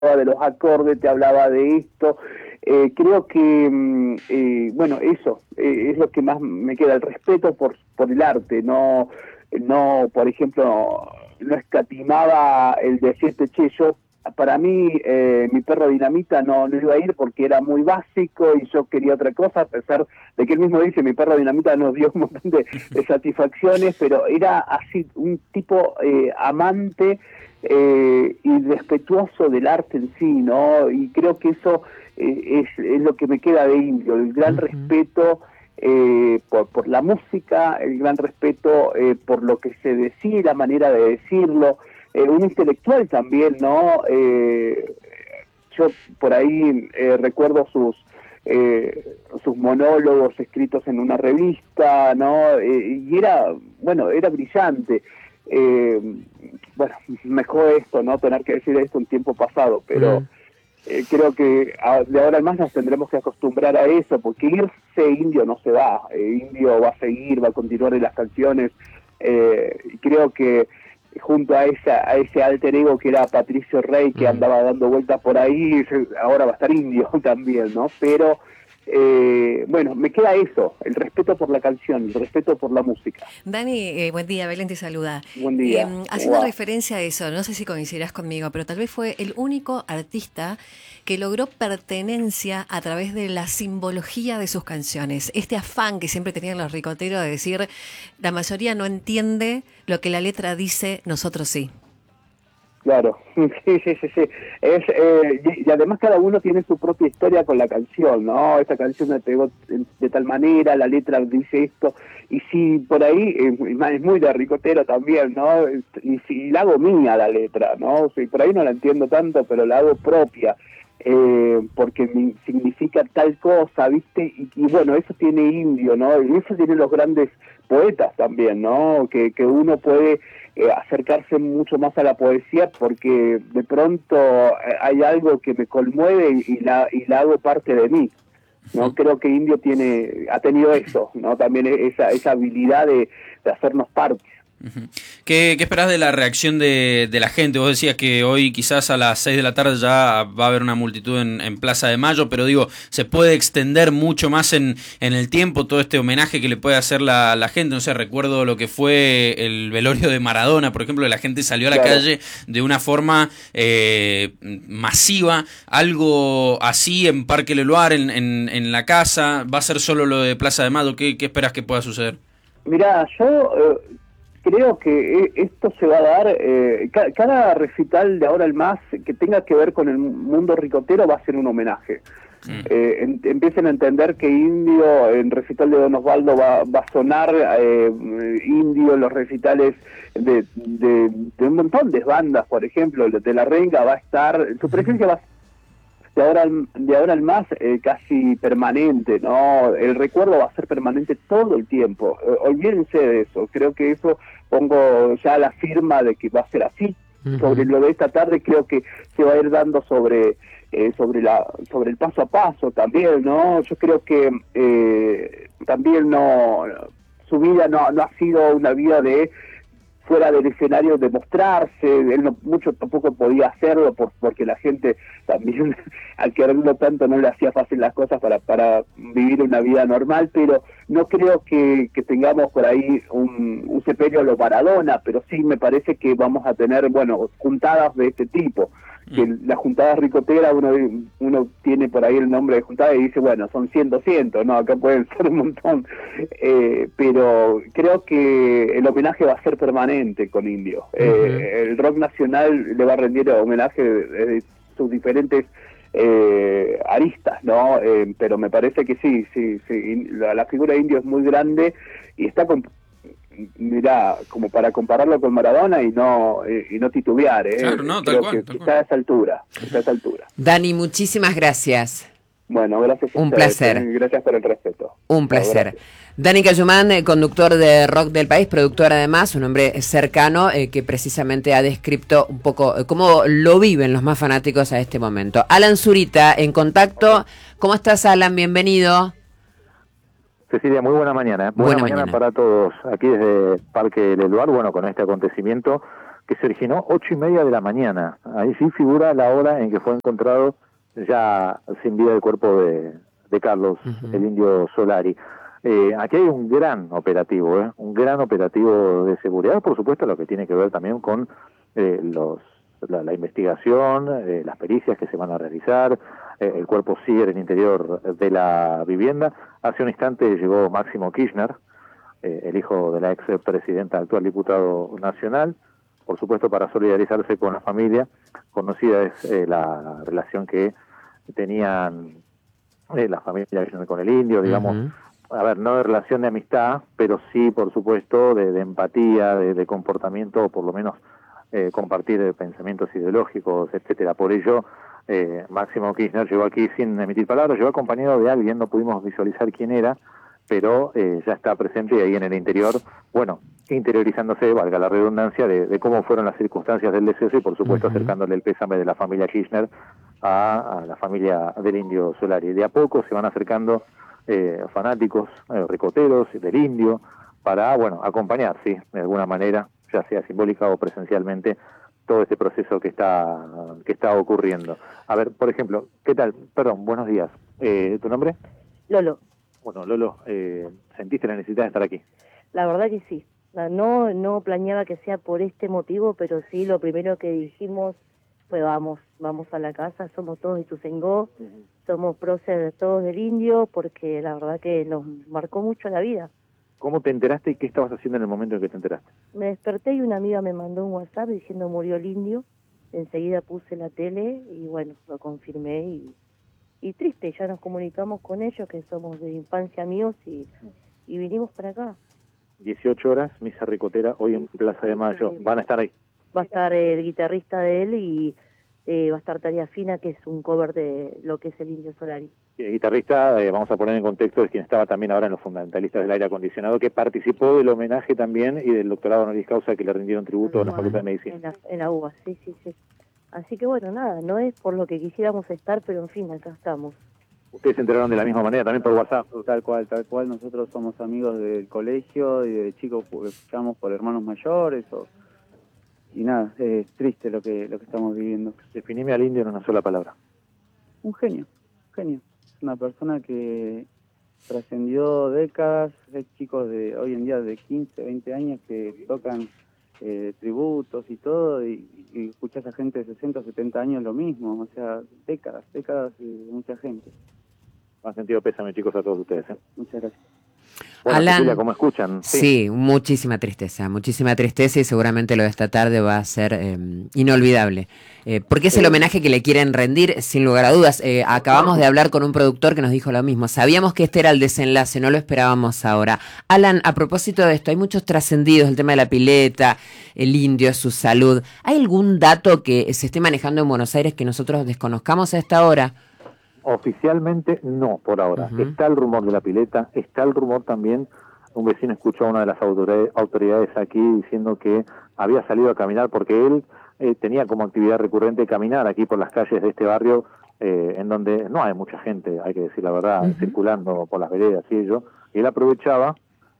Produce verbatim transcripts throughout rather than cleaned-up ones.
de los acordes, te hablaba de esto. Eh, creo que, eh, bueno, eso eh, es lo que más me queda, el respeto por, por el arte, no, no, por ejemplo, no escatimaba el decirte, che, yo, para mí, eh, mi perro Dinamita no, no iba a ir porque era muy básico y yo quería otra cosa, a pesar de que él mismo dice, mi perro Dinamita nos dio un montón de, de satisfacciones, pero era así, un tipo eh, amante eh, y respetuoso del arte en sí, ¿no? Y creo que eso eh, es, es lo que me queda de Indio, el gran uh-huh. respeto eh, por, por la música, el gran respeto eh, por lo que se decía, la manera de decirlo, eh, un intelectual también, ¿no? Eh, yo por ahí eh, recuerdo sus eh, sus monólogos escritos en una revista, ¿no? Eh, y era, bueno, era brillante. Eh, bueno, mejor esto, ¿no? Tener que decir esto en tiempo pasado, pero mm. eh, creo que a, de ahora en más nos tendremos que acostumbrar a eso, porque irse Indio no se va, eh, Indio va a seguir, va a continuar en las canciones, eh, y creo que junto a esa a ese alter ego que era Patricio Rey, que mm. andaba dando vueltas por ahí, ahora va a estar Indio también, ¿no? Pero Eh, bueno, me queda eso, el respeto por la canción, el respeto por la música. Dani, eh, buen día, Belén te saluda. Buen día. Eh, haciendo wow. referencia a eso, no sé si coincidirás conmigo, pero tal vez fue el único artista que logró pertenencia a través de la simbología de sus canciones. Este afán que siempre tenían los ricoteros de decir, la mayoría no entiende lo que la letra dice, nosotros sí. Claro, sí, sí, sí, sí. Es, eh, y, y además cada uno tiene su propia historia con la canción, ¿no? Esta canción me pegó de, de tal manera, la letra dice esto, y si por ahí, eh, es muy de ricotero también, ¿no? Y si la hago mía la letra, ¿no? Si por ahí no la entiendo tanto, pero la hago propia, eh, porque me significa tal cosa, ¿viste? Y, y bueno, eso tiene Indio, ¿no? Y eso tienen los grandes poetas también, ¿no? Que, que uno puede eh, acercarse mucho más a la poesía porque de pronto eh, hay algo que me conmueve y, y, la, y la hago parte de mí, ¿no? Sí. Creo que Indio tiene ha tenido eso, ¿no? También esa, esa habilidad de, de hacernos parte. Uh-huh. ¿Qué, ¿Qué esperás de la reacción de, de la gente? Vos decías que hoy quizás a las seis de la tarde ya va a haber una multitud en, en Plaza de Mayo, pero digo, ¿se puede extender mucho más en, en el tiempo todo este homenaje que le puede hacer la, la gente? No sé, recuerdo lo que fue el velorio de Maradona, por ejemplo, la gente salió a la claro. calle de una forma eh, masiva, algo así en Parque Leloir, en, en, en la casa, ¿va a ser solo lo de Plaza de Mayo? ¿Qué, qué esperas que pueda suceder? Mirá, yo... Eh... Creo que esto se va a dar, eh, cada recital de ahora en más que tenga que ver con el mundo ricotero va a ser un homenaje. Mm. Eh, en, empiecen a entender que Indio en recital de Don Osvaldo va, va a sonar, eh, Indio en los recitales de, de, de un montón de bandas, por ejemplo, de La Renga va a estar, su presencia va a de ahora de ahora en más eh, casi permanente, ¿no? El recuerdo va a ser permanente todo el tiempo. Eh, olvídense de eso. Creo que eso pongo ya la firma de que va a ser así. Uh-huh. Sobre lo de esta tarde creo que se va a ir dando sobre eh, sobre la sobre el paso a paso también, ¿no? Yo creo que eh, también no su vida no no ha sido una vida de fuera del escenario de mostrarse, él no, mucho tampoco podía hacerlo por, porque la gente también al quererlo tanto no le hacía fácil las cosas para, para vivir una vida normal, pero no creo que, que tengamos por ahí un, un sepelio a lo Maradona, pero sí me parece que vamos a tener, bueno, juntadas de este tipo, que mm. las juntadas ricoteras uno, uno tiene por ahí el nombre de juntada y dice, bueno, son cien, doscientos, no, acá pueden ser un montón, eh, pero creo que el homenaje va a ser permanente con Indio. Uh-huh. Eh, el rock nacional le va a rendir homenaje desde sus diferentes eh, aristas, ¿no? Eh, pero me parece que sí, sí, sí. La, la figura de Indio es muy grande y está con, mirá, como para compararlo con Maradona y no eh, y no titubear, ¿eh? Claro, no, tal Creo cual, que tal está cual. a esa altura, está a esa altura. Dani, muchísimas gracias. Bueno, gracias a Un ustedes, placer. eh, gracias por el respeto. Un placer. Gracias. Dani Cayumán, conductor de Rock del País, productor además, un hombre cercano eh, que precisamente ha descrito un poco eh, cómo lo viven los más fanáticos a este momento. Alan Zurita, en contacto. ¿Cómo estás, Alan? Bienvenido. Cecilia, muy buena mañana. ¿eh? Buena, buena mañana, mañana para todos. Aquí desde Parque Leloir, bueno, con este acontecimiento que se originó ocho y media de la mañana. Ahí sí figura la hora en que fue encontrado ya sin vida el cuerpo de, de Carlos, uh-huh. el indio Solari. Eh, aquí hay un gran operativo, ¿eh? un gran operativo de seguridad, por supuesto, lo que tiene que ver también con eh, los, la, la investigación, eh, las pericias que se van a realizar. Eh, el cuerpo sigue en el interior de la vivienda. Hace un instante llegó Máximo Kirchner, eh, el hijo de la ex presidenta, actual diputado nacional, por supuesto para solidarizarse con la familia. Conocida es eh, la relación que tenían eh, la familia Kirchner con el indio, digamos. Uh-huh. A ver, no de relación de amistad, pero sí, por supuesto, de, de empatía, de, de comportamiento, o por lo menos eh, compartir pensamientos ideológicos, etcétera. Por ello, eh, Máximo Kirchner llegó aquí sin emitir palabras, llegó acompañado de alguien, no pudimos visualizar quién era, pero eh, ya está presente ahí en el interior, bueno, interiorizándose, valga la redundancia, de, de cómo fueron las circunstancias del deceso y, por supuesto, uh-huh. acercándole el pésame de la familia Kirchner a, a la familia del indio Solari. De a poco se van acercando Eh, fanáticos, eh, ricoteros del indio, para, bueno, acompañar, sí, de alguna manera, ya sea simbólica o presencialmente, todo este proceso que está que está ocurriendo. A ver, por ejemplo, ¿qué tal? Perdón, buenos días. Eh, ¿Tu nombre? Lolo. Bueno, Lolo, eh, ¿sentiste la necesidad de estar aquí? La verdad que sí. No, no planeaba que sea por este motivo, pero sí, lo primero que dijimos fue vamos, vamos a la casa, somos todos de Ituzaingó, uh-huh. somos próceres todos del indio, porque la verdad que nos marcó mucho la vida. ¿Cómo te enteraste y qué estabas haciendo en el momento en que te enteraste? Me desperté y una amiga me mandó un WhatsApp diciendo murió el indio, enseguida puse la tele y bueno, lo confirmé y, y triste, ya nos comunicamos con ellos que somos de infancia amigos y, y vinimos para acá. dieciocho horas, misa ricotera, hoy en Plaza de Mayo, van a estar ahí. Va a estar el guitarrista de él y eh, va a estar Tarea Fina, que es un cover de lo que es el Indio Solari. El guitarrista, eh, vamos a poner en contexto, es quien estaba también ahora en los fundamentalistas del aire acondicionado, que participó del homenaje también y del doctorado honoris causa que le rindieron tributo no, a la Facultad de Medicina. En la, en la U B A, sí, sí, sí. Así que bueno, nada, no es por lo que quisiéramos estar, pero en fin, acá estamos. ¿Ustedes se enteraron de la misma manera también por WhatsApp? Tal cual, tal cual. Nosotros somos amigos del colegio y de chicos que escuchamos por hermanos mayores o... Y nada, es triste lo que lo que estamos viviendo. Definime al indio en una sola palabra. Un genio, genio. Es una persona que trascendió décadas. Hay chicos de hoy en día de quince, veinte años que tocan eh, tributos y todo, y, y escuchás a gente de sesenta, setenta años lo mismo. O sea, décadas, décadas de mucha gente. Me han sentido pésame, chicos, a todos ustedes. ¿eh? Muchas gracias. Bueno, Alan, Cecilia, ¿cómo escuchan? Sí. sí, muchísima tristeza, muchísima tristeza y seguramente lo de esta tarde va a ser eh, inolvidable. Eh, porque es el homenaje que le quieren rendir, sin lugar a dudas. Eh, acabamos de hablar con un productor que nos dijo lo mismo. Sabíamos que este era el desenlace, no lo esperábamos ahora. Alan, a propósito de esto, hay muchos trascendidos, el tema de la pileta, el indio, su salud. ¿Hay algún dato que se esté manejando en Buenos Aires que nosotros desconozcamos a esta hora? Oficialmente no, por ahora. Uh-huh. Está el rumor de la pileta, está el rumor también, un vecino escuchó a una de las autoridades, autoridades aquí diciendo que había salido a caminar porque él eh, tenía como actividad recurrente caminar aquí por las calles de este barrio, eh, en donde no hay mucha gente, hay que decir la verdad, uh-huh. circulando por las veredas y ello, y él aprovechaba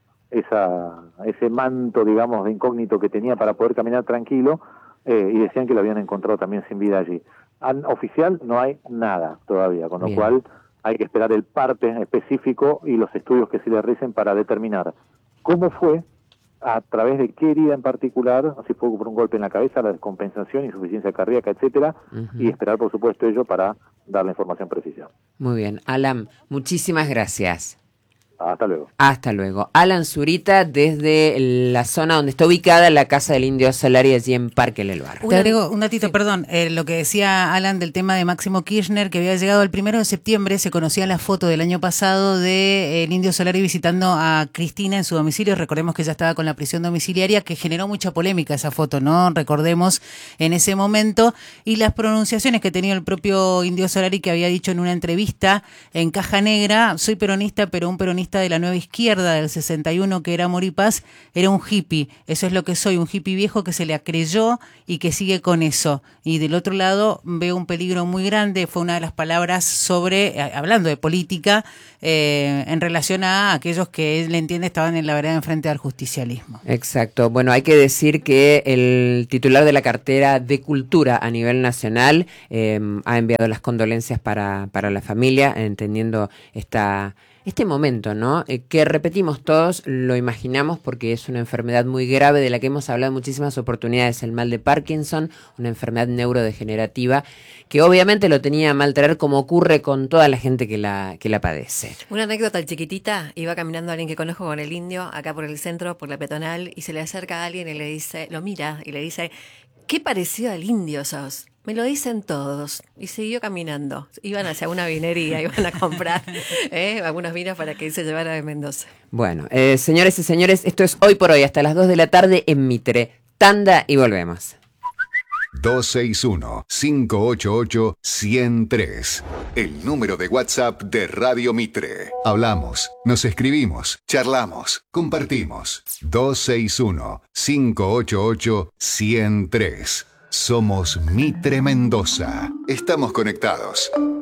esa ese manto, digamos, de incógnito que tenía para poder caminar tranquilo, eh, y decían que lo habían encontrado también sin vida allí. An, oficial no hay nada todavía, con lo Bien. cual hay que esperar el parte específico y los estudios que se le realicen para determinar cómo fue, a través de qué herida en particular, si fue por un golpe en la cabeza, la descompensación, insuficiencia cardíaca, etcétera, uh-huh. y esperar, por supuesto, ello para dar la información precisa. Muy bien. Alan, muchísimas gracias. Hasta luego. Hasta luego. Alan Zurita, desde la zona donde está ubicada la casa del Indio Solari, allí en Parque El Barrio. Te agrego un datito, sí. perdón, eh, lo que decía Alan del tema de Máximo Kirchner, que había llegado el primero de septiembre, se conocía la foto del año pasado de eh, el Indio Solari visitando a Cristina en su domicilio. Recordemos que ya estaba con la prisión domiciliaria, que generó mucha polémica esa foto, ¿no? Recordemos en ese momento, y las pronunciaciones que tenía el propio Indio Solari, que había dicho en una entrevista en Caja Negra: soy peronista, pero un peronista protagonista de La Nueva Izquierda del sesenta y uno, que era Amor y Paz, era un hippie. Eso es lo que soy, un hippie viejo que se le acreyó y que sigue con eso. Y del otro lado veo un peligro muy grande, fue una de las palabras sobre, hablando de política, eh, en relación a aquellos que él entiende estaban en la vereda enfrente al justicialismo. Exacto. Bueno, hay que decir que el titular de la cartera de Cultura a nivel nacional eh, ha enviado las condolencias para, para la familia, entendiendo esta... Este momento, ¿no? Eh, que repetimos todos, lo imaginamos porque es una enfermedad muy grave de la que hemos hablado en muchísimas oportunidades, el mal de Parkinson, una enfermedad neurodegenerativa que obviamente lo tenía a mal traer, como ocurre con toda la gente que la, que la padece. Una anécdota chiquitita, iba caminando alguien que conozco con el indio, acá por el centro, por la peatonal, y se le acerca a alguien y le dice, lo mira y le dice, qué parecido al indio sos. Me lo dicen todos. Y siguió caminando. Iban hacia una vinería, iban a comprar ¿eh? algunos vinos para que él se llevara de Mendoza. Bueno, eh, señores y señores, esto es Hoy por Hoy, hasta las dos de la tarde en Mitre. Tanda y volvemos. dos seis uno, cinco ocho ocho, uno cero tres. El número de WhatsApp de Radio Mitre. Hablamos, nos escribimos, charlamos, compartimos. dos seis uno, cinco ocho ocho, uno cero tres. Somos Mitre Mendoza. Estamos conectados.